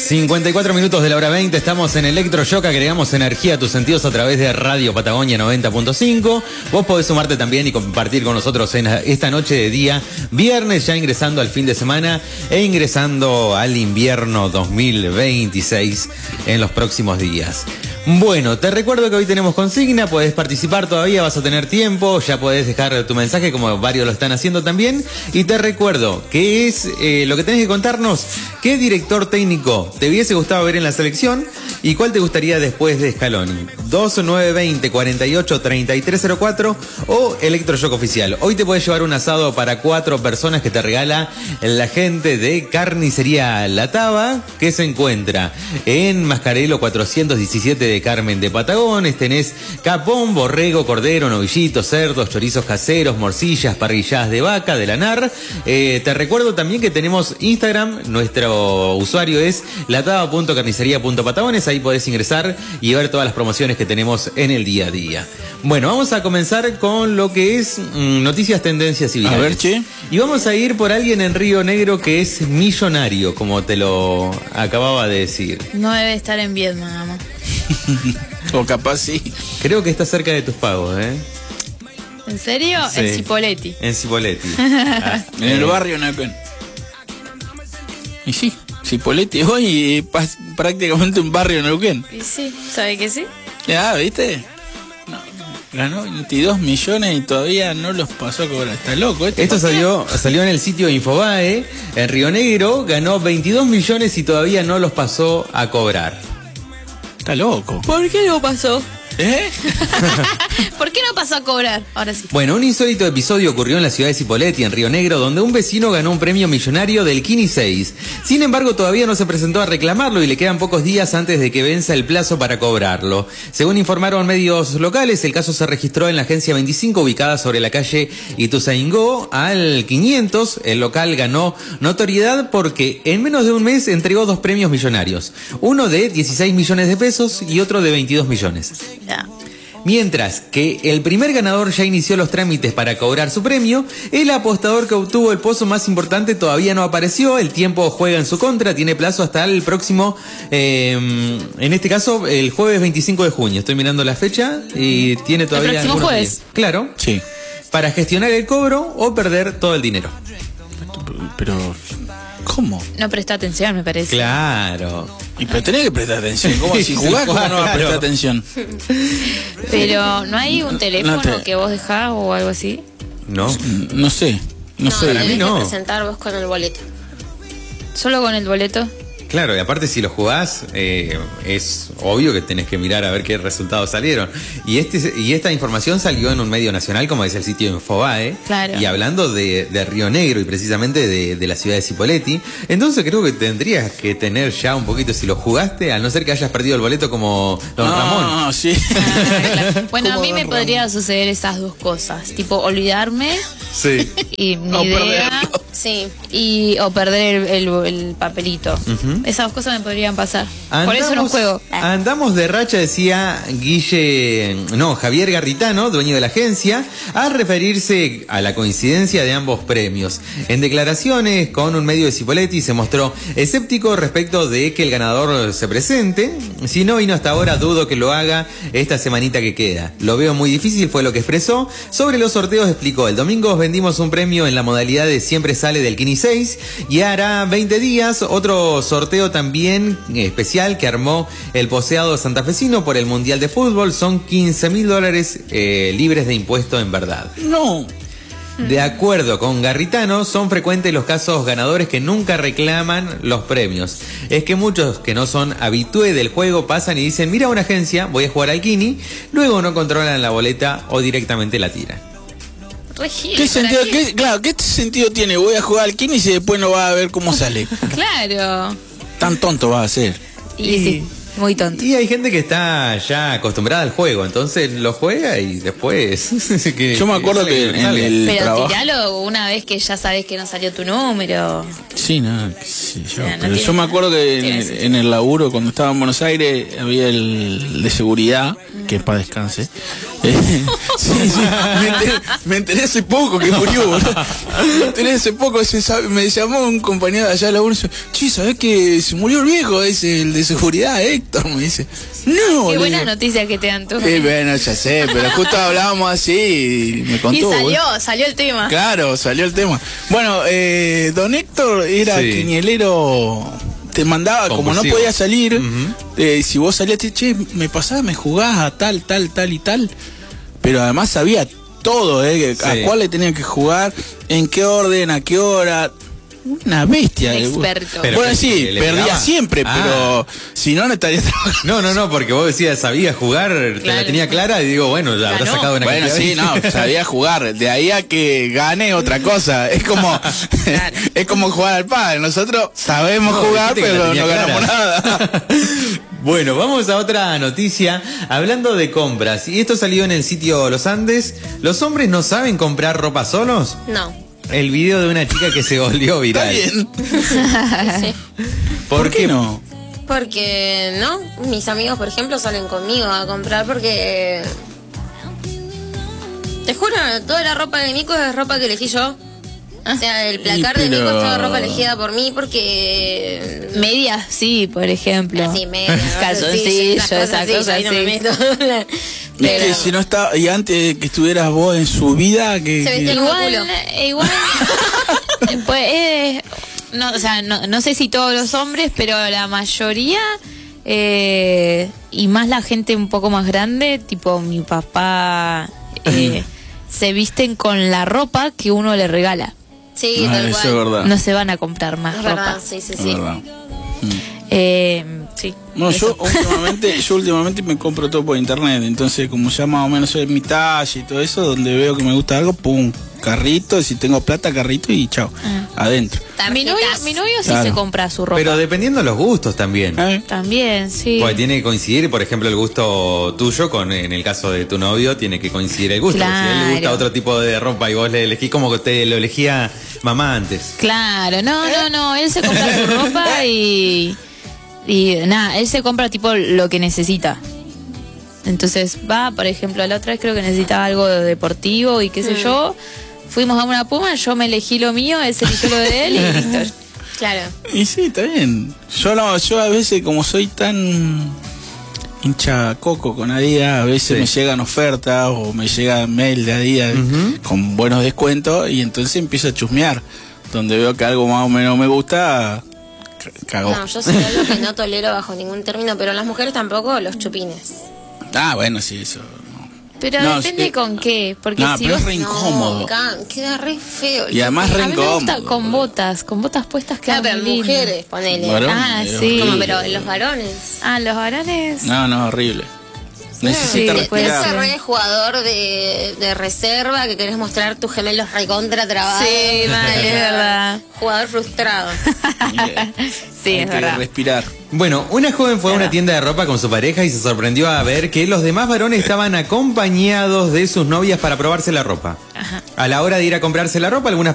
54 minutos de la hora 20, estamos en Electroshock, agregamos energía a tus sentidos a través de Radio Patagonia 90.5. Vos podés sumarte también y compartir con nosotros en esta noche de día, viernes, ya ingresando al fin de semana e ingresando al invierno 2026 en los próximos días. Bueno, te recuerdo que hoy tenemos consigna, podés participar todavía, vas a tener tiempo, ya podés dejar tu mensaje como varios lo están haciendo también. Y te recuerdo que es lo que tenés que contarnos, qué director técnico te hubiese gustado ver en la selección y cuál te gustaría después de Scaloni. 2920-48-3304 o Electroshock Oficial. Hoy te podés llevar un asado para 4 personas que te regala la gente de Carnicería La Taba, que se encuentra en Mascarelo 417 de Carmen de Patagones. Tenés capón, borrego, cordero, novillitos, cerdos, chorizos caseros, morcillas, parrilladas de vaca, de lanar. Te recuerdo también que tenemos Instagram, nuestro usuario es lataba.carnicería.patagones, ahí podés ingresar y ver todas las promociones que tenemos en el día a día. Bueno, vamos a comenzar con lo que es noticias, tendencias y virales. A ver, che. Y vamos a ir por alguien en Río Negro que es millonario, como te lo acababa de decir. No debe estar en Vietnam, mamá. O capaz sí. Creo que está cerca de tus pagos, ¿eh? ¿En serio? Sí. En Cipolletti. En Cipolletti. En el barrio Neuquén. Y sí, Cipolletti hoy prácticamente un barrio Neuquén. Y sí, ¿sabe que sí? Ya, ¿viste? No, ganó 22 millones y todavía no los pasó a cobrar. Está loco. Esto salió en el sitio Infobae. En Río Negro ganó 22 millones y todavía no los pasó a cobrar. Está loco. ¿Por qué no pasó? ¿Eh? ¿Por qué no pasó a cobrar? Ahora sí. Bueno, un insólito episodio ocurrió en la ciudad de Cipolletti, en Río Negro, donde un vecino ganó un premio millonario del Kini 6. Sin embargo, todavía no se presentó a reclamarlo y le quedan pocos días antes de que venza el plazo para cobrarlo. Según informaron medios locales, el caso se registró en la agencia 25, ubicada sobre la calle Ituzaingó. Al 500, el local ganó notoriedad porque en menos de un mes entregó 2 premios millonarios. Uno de 16 millones de pesos y otro de 22 millones. Ya. Mientras que el primer ganador ya inició los trámites para cobrar su premio, el apostador que obtuvo el pozo más importante todavía no apareció, el tiempo juega en su contra, tiene plazo hasta el próximo, en este caso, el jueves 25 de junio. Estoy mirando la fecha y tiene todavía... ¿El próximo algunos jueves? días. Claro. Sí. Para gestionar el cobro o perder todo el dinero. Pero, ¿cómo? No presta atención, me parece. Claro. Y pero tenés que prestar atención. ¿Cómo si jugás, cómo no vas a prestar Claro. atención? Pero, ¿no hay un teléfono No te- que vos dejás o algo así? ¿No? No sé. No sé. para mí tenés no. que presentar vos con el boleto. ¿Solo con el boleto? Claro, y aparte si lo jugás, es obvio que tenés que mirar a ver qué resultados salieron. Y esta información salió en un medio nacional, como es el sitio Infobae. Claro. Y hablando de Río Negro y precisamente de la ciudad de Cipolletti. Entonces creo que tendrías que tener ya un poquito, si lo jugaste, a no ser que hayas perdido el boleto como Don Ramón. No, sí. Claro. Bueno, a ¿Cómo mí me Don podría suceder esas dos cosas. Tipo, olvidarme Sí. y ni O idea. perderlo. Sí. O perder el papelito. Esas dos cosas me podrían pasar. Por eso no juego. Andamos de racha, decía Javier Garritano, dueño de la agencia, al referirse a la coincidencia de ambos premios. En declaraciones con un medio de Cipolletti se mostró escéptico respecto de que el ganador se presente. Si no vino hasta ahora, dudo que lo haga esta semanita que queda. Lo veo muy difícil, fue lo que expresó. Sobre los sorteos explicó: el domingo vendimos un premio en la modalidad de siempre sale del Kini 6 y hará 20 días otro sorteo también especial que armó el poseado santafesino por el Mundial de Fútbol. Son $15.000 libres de impuesto en verdad. No. De acuerdo con Garritano, son frecuentes los casos ganadores que nunca reclaman los premios. Es que muchos que no son habitué del juego pasan y dicen: mira, una agencia, voy a jugar al Kini, luego no controlan la boleta o directamente la tiran. ¿Qué sentido tiene? Voy a jugar al Kini y después no va a ver cómo sale. Claro. Tan tonto va a ser. Y sí, muy tonto. Y hay gente que está ya acostumbrada al juego, entonces lo juega y después... Yo me acuerdo que en el Pero trabajo... tiralo una vez que ya sabes que no salió tu número. Sí, Sí, no, qué sé yo. No, no Pero tiene yo me acuerdo que en el laburo, cuando estaba en Buenos Aires, había el de seguridad, que en paz descanse. Sí, me enteré hace poco que murió, boludo. Me enteré hace poco, me llamó un compañero de allá de laburo y dice, che, ¿sabés que se murió el viejo? Es el de seguridad, Héctor, me dice. No, qué buena noticia que te dan tú. Bueno, ya sé, pero justo hablábamos así y me contó. Y salió el tema. Claro, salió el tema. Bueno, don Héctor era quinielero, te mandaba, como no podía salir, si vos salías, che, me pasaba, me jugás a tal y tal, pero además sabía todo, a cuál le tenían que jugar, en qué orden, a qué hora. Una bestia. Experto. Bueno, sí, perdía siempre, pero si no estaría trabajando. No, porque vos decías, sabía jugar, te la tenía clara y digo, bueno, ya habrá sacado una Bueno, sí, sabía jugar. De ahí a que gane otra cosa. Es como es como jugar al pádel. Nosotros sabemos jugar, pero no ganamos nada. Bueno, vamos a otra noticia. Hablando de compras, y esto salió en el sitio Los Andes. ¿Los hombres no saben comprar ropa solos? No. El video de una chica que se volvió viral. Está bien. Sí. ¿Por qué no? Porque, ¿no? Mis amigos, por ejemplo, salen conmigo a comprar porque... Te juro, toda la ropa de Nico es ropa que elegí yo. O sea, el placar de Nico es toda ropa elegida por mí porque... Medias, sí, por ejemplo. Así, medias. Calzoncillos, esa cosa ahí no me así. meto. Es que si no está, y antes que estuvieras vos en su vida, que Se vestía Igual, pues, no, o sea, no sé si todos los hombres, pero la mayoría, y más la gente un poco más grande, tipo mi papá, se visten con la ropa que uno le regala. Sí, tal eso cual. es verdad. No se van a comprar más Es ropa. verdad, sí. Es verdad. Sí. No, eso. yo últimamente me compro todo por internet, entonces como ya más o menos soy mi talla y todo eso, donde veo que me gusta algo, pum, carrito, si tengo plata, carrito y chao, adentro. Mi novio sí se compra su ropa. Pero dependiendo de los gustos también. También, sí. Pues tiene que coincidir, por ejemplo, el gusto tuyo con, en el caso de tu novio, tiene que coincidir el gusto. Claro. Si a él le gusta otro tipo de ropa y vos le elegís como que te lo elegía mamá antes. Claro, no, él se compra su ropa y nada, él se compra tipo lo que necesita. Entonces va, por ejemplo, la otra vez creo que necesitaba algo deportivo y qué sé yo. Fuimos a una Puma, yo me elegí lo mío, él se eligió lo de él y listo. Claro. Y sí, está bien. Yo a veces como soy tan hincha coco con Adidas, a veces me llegan ofertas o me llega mail de Adidas con buenos descuentos y entonces empiezo a chusmear. Donde veo que algo más o menos me gusta, cago. No, yo soy algo que no tolero bajo ningún término, pero las mujeres tampoco, los chupines. Ah, bueno, sí, eso. Pero No, depende con qué, porque no, si pero vos... es re incómodo. Queda re feo. Y además re A mí me gusta incómodo. con botas puestas quedan Claro, pero muy lindas. mujeres, ponele. Varón, sí. Como, pero los varones. Los varones... No, horrible. Necesita Sí, puede Ese ser. re jugador de reserva que querés mostrar tus gemelos recontra trabados. Sí, mal, es verdad. Jugador frustrado. Sí, Hay es que verdad. respirar. Bueno, una joven fue a una tienda de ropa con su pareja y se sorprendió a ver que los demás varones estaban acompañados de sus novias para probarse la ropa. A la hora de ir a comprarse la ropa, algunas